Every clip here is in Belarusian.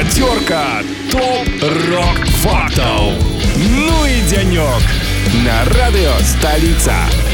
Пятерка топ-рок-фактов. Ну и денек на радио «Столица».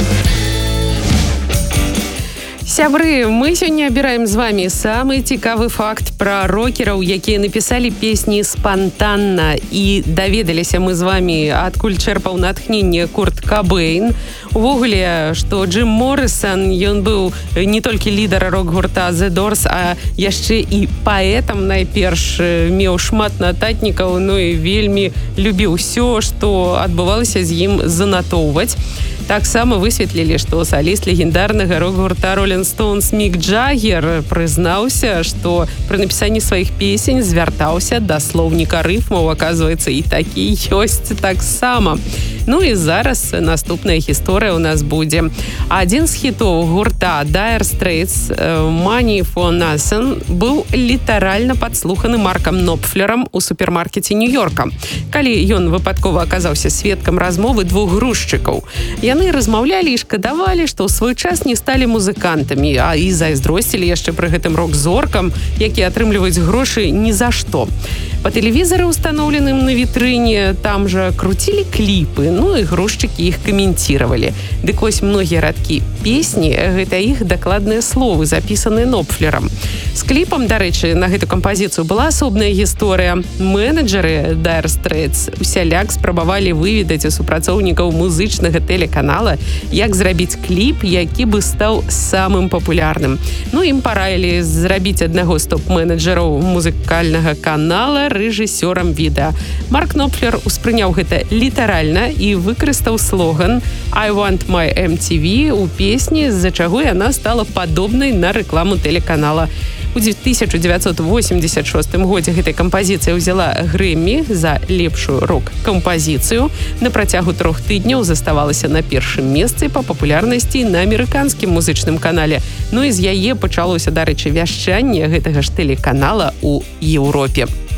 Сябры, мы сегодня обираем с вами самый цікавы факт про рокераў, якія написали песни спонтанно. И даведаліся мы с вами, адкуль чэрпаў натхненне Курт Кабэйн. Увогуле, што Джим Моррисон, ён быў не толькі лідар рок-гурта The Doors, а яшчэ і паэтам найперш, меў шмат нататнікаў, ну і вельмі любіў ўсё, што адбывалася з ім занатоўваць. Таксама высветлілі, што саліст легендарнага рок-гурта Rolling Stones Мік Джаггер прызнаўся, што пры напісанні сваіх песень звяртаўся да слоўніка рыфмаў. Аказваецца, і такі ёсць таксама. Ну і зараз наступная гісторыя ў нас будзе. Адзін з хітоў гурта Dire Straits Money for Nothing быў літаральна падслуханы Маркам Нопфлерам у супермаркеце Нью-Йорка, калі ён выпадкова аказаўся сведкам размовы двух грузчыкаў. Яны размаўлялі і шкадавалі, што ў свой час не сталі музыкантамі, а і зайздросцілі яшчэ пры гэтым рок-зоркам, якія атрымліваюць грошы ні за што. Па тэлевізары, устаноўленым на вітрыне, там жа круцілі кліпы, ну і грузчыкі іх каменціравалі. Дык вось многія радкі песні, гэта іх дакладныя словы, запісаныя Нопфлерам. З кліпам, дарэчы, на гэту кампазіцыю была асобная гісторыя. Менеджеры Dire Straits усяляк спрабавалі выведаць у супрацоўнікаў музычнага тэлеканала, як зрабіць кліп, які бы стаў самым папулярным. Ну, ім параілі зрабіць аднаго з топ-менеджераў музыкальнага канала рэжысёрам відэа. Марк Нопфлер успрыняў гэта літаральна і выкарыстаў слоган «I want my MTV» у песні, з-за чаго яна стала падобнай на рэкламу тэлеканала. У 1986 годзе гэтай кампазіцыя ўзяла Грэмі за лепшую рок-кампазіцыю. На працягу 3 тыдняў заставалася на першым месцы па папулярнасці на амерыканскім музычным канале. Ну і з яе пачалося, дарэчы, вяшчанне гэтага ж тэлеканала ў Еўропе.